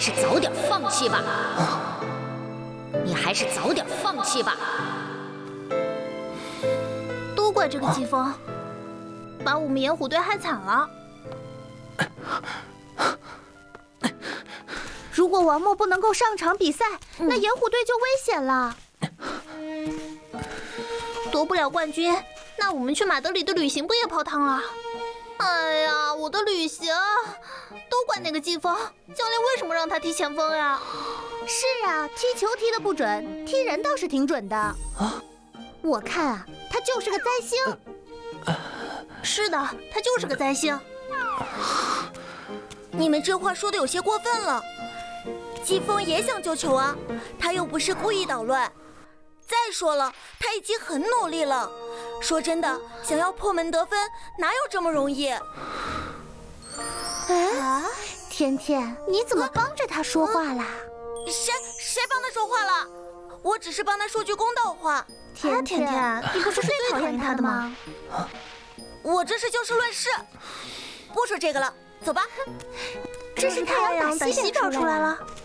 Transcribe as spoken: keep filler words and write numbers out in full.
是早点放弃吧。你还是早点放弃吧。 都怪这个季风，把我们岩虎队害惨了。如果王默不能够上场比赛，嗯、那岩虎队就危险了。夺不了冠军，那我们去马德里的旅行不也泡汤了？哎呀，我的旅行都怪那个季风，教练为什么让他踢前锋呀？ 是啊，踢球踢得不准，踢人倒是挺准的。啊，我看啊，他就是个灾星。 呃、是的，他就是个灾星。 你们这话说的有些过分了。季风也想救球啊，他又不是故意捣乱。再说了，他已经很努力了。说真的，想要破门得分，哪有这么容易？ 哎，甜甜，你怎么帮着他说话啦？ 谁谁帮他说话了？我只是帮他说句公道话。 甜甜，你不是最讨厌他的吗？ 我这是就事论事，不说这个了，走吧。 这是太阳打西边出来了。